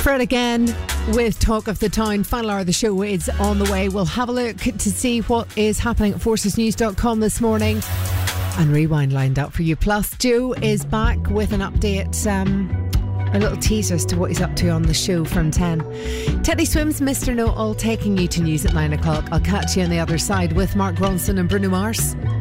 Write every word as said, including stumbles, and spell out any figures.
Fred again with Talk of the Town. Final hour of the show is on the way. We'll have a look to see what is happening at forces news dot com this morning. And Rewind lined up for you. Plus, Joe is back with an update, um, a little teaser as to what he's up to on the show from ten. Teddy Swims, Mister Know All, taking you to news at nine o'clock. I'll catch you on the other side with Mark Ronson and Bruno Mars.